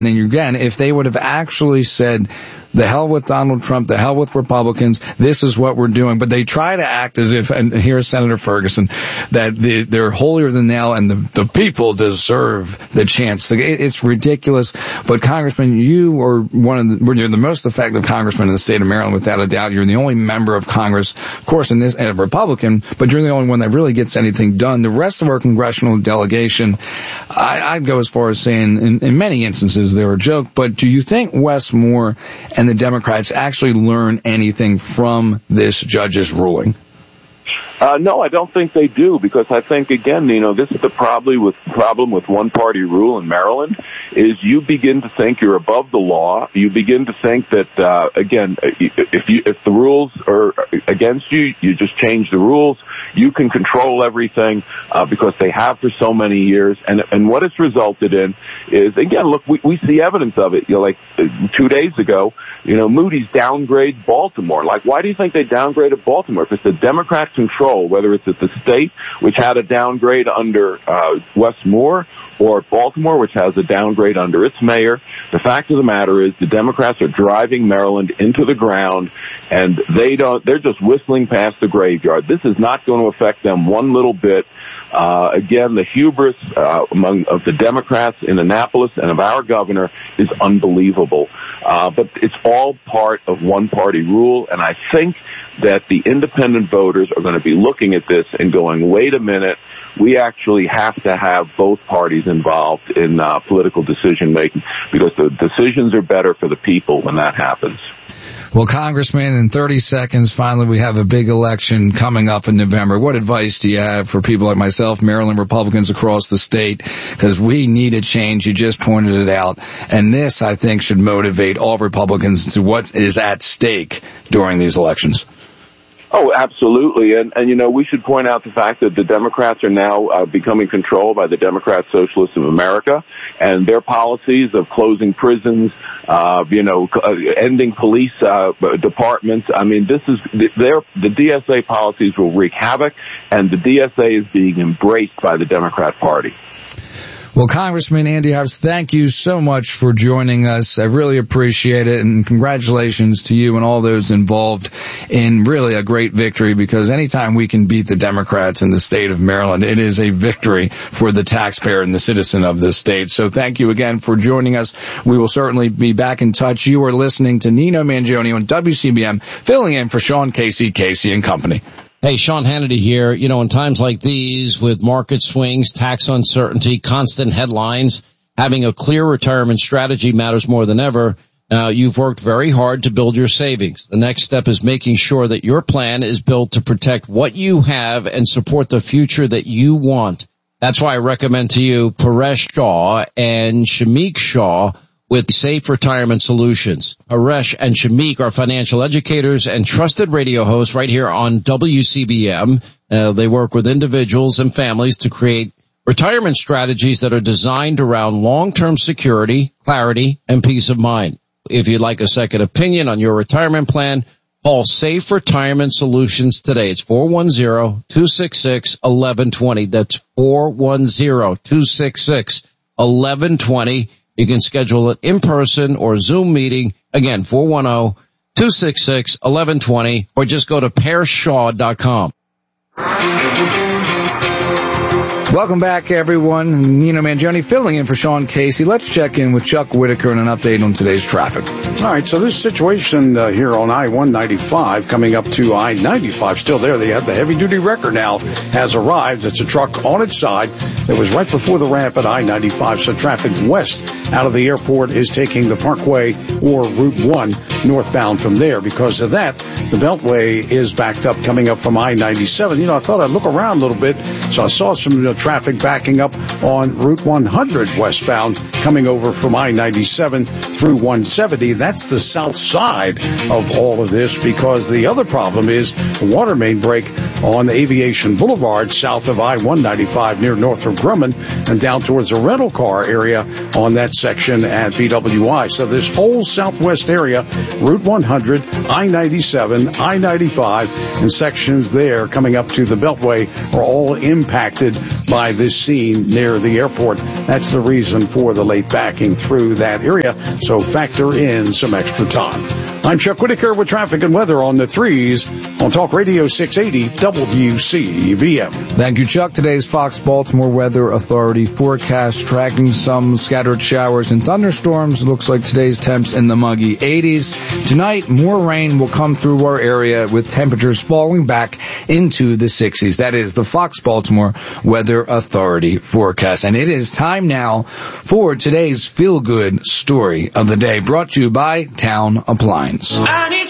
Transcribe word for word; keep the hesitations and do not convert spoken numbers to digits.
And again, if they would have actually said, the hell with Donald Trump, the hell with Republicans, this is what we're doing. But they try to act as if, and here's Senator Ferguson, that the, they're holier than thou and the, the people deserve the chance. It's ridiculous. But Congressman, you are one of the, you're the most effective congressman in the state of Maryland, without a doubt. You're the only member of Congress, of course, in this, and a Republican, but you're the only one that really gets anything done. The rest of our congressional delegation, I, I'd go as far as saying, in, in many instances, they're a joke. But do you think Wes Moore and the Democrats actually learn anything from this judge's ruling? Uh, no, I don't think they do, because I think, again, you know, this is the problem with, problem with one-party rule in Maryland, is you begin to think you're above the law. You begin to think that, uh, again, if you, if the rules are against you, you just change the rules. You can control everything, uh, because they have for so many years. And, and what it's resulted in is, again, look, we, we see evidence of it. You know, like two days ago, you know, Moody's downgrades Baltimore. Like, why do you think they downgraded Baltimore? Because the Democrats control, whether it's at the state, which had a downgrade under uh, Wes Moore, or Baltimore, which has a downgrade under its mayor. The fact of the matter is the Democrats are driving Maryland into the ground, and they don't, they're just whistling past the graveyard. This is not going to affect them one little bit. Uh, again, the hubris uh, among of the Democrats in Annapolis and of our governor is unbelievable. Uh, but it's all part of one-party rule, and I think that the independent voters are going to be looking at this and going, wait a minute, we actually have to have both parties involved in uh, political decision-making, because the decisions are better for the people when that happens. Well, Congressman, in thirty seconds, finally, we have a big election coming up in November. What advice do you have for people like myself, Maryland Republicans across the state? Because we need a change. You just pointed it out. And this, I think, should motivate all Republicans to what is at stake during these elections. Oh, absolutely. And, and, you know, we should point out the fact that the Democrats are now uh, becoming controlled by the Democrat Socialists of America, and their policies of closing prisons, uh, you know, uh, ending police uh, departments. I mean, this is, their, the D S A policies will wreak havoc, and the D S A is being embraced by the Democrat Party. Well, Congressman Andy Harris, thank you so much for joining us. I really appreciate it, and congratulations to you and all those involved in really a great victory, because anytime we can beat the Democrats in the state of Maryland, it is a victory for the taxpayer and the citizen of this state. So thank you again for joining us. We will certainly be back in touch. You are listening to Nino Mangione on W C B M, filling in for Sean Casey, Casey and Company. Hey, Sean Hannity here. You know, in times like these, with market swings, tax uncertainty, constant headlines, having a clear retirement strategy matters more than ever. Now, you've worked very hard to build your savings. The next step is making sure that your plan is built to protect what you have and support the future that you want. That's why I recommend to you Paresh Shah and Shamik Shah with Safe Retirement Solutions. Paresh and Shamik are financial educators and trusted radio hosts right here on W C B M. Uh, they work with individuals and families to create retirement strategies that are designed around long-term security, clarity, and peace of mind. If you'd like a second opinion on your retirement plan, call Safe Retirement Solutions today. It's four one zero, two six six, one one two zero. That's four one zero, two six six, one one two zero. You can schedule an in-person or Zoom meeting. Again, four one zero, two six six, one one two zero, or just go to paresh shaw dot com. Welcome back, everyone. Nino Mangione filling in for Sean Casey. Let's check in with Chuck Whitaker and an update on today's traffic. All right, so this situation uh, here on I one ninety-five coming up to I ninety-five, still there. They have the heavy-duty wrecker now has arrived. It's a truck on its side. It was right before the ramp at I ninety-five, so traffic west out of the airport is taking the Parkway or Route one northbound from there. Because of that, the Beltway is backed up coming up from I ninety-seven. You know, I thought I'd look around a little bit, so I saw some you know, traffic backing up on Route one hundred westbound coming over from I ninety-seven through one seventy. That's the south side of all of this, because the other problem is the water main break on Aviation Boulevard south of I one ninety-five near Northrop Grumman and down towards the rental car area on that section at B W I. So this whole southwest area, Route one hundred, I ninety-seven, I ninety-five, and sections there coming up to the Beltway are all impacted by this scene near the airport. That's the reason for the late backing through that area, so factor in some extra time. I'm Chuck Whitaker with traffic and weather on the threes on Talk Radio six eighty W C V M. Thank you, Chuck. Today's Fox Baltimore Weather Authority forecast tracking some scattered showers and thunderstorms. It looks like today's temps in the muggy eighties. Tonight, more rain will come through our area with temperatures falling back into the sixties. That is the Fox Baltimore Weather Authority forecast. And it is time now for today's feel-good story of the day, brought to you by Town Appliance. I need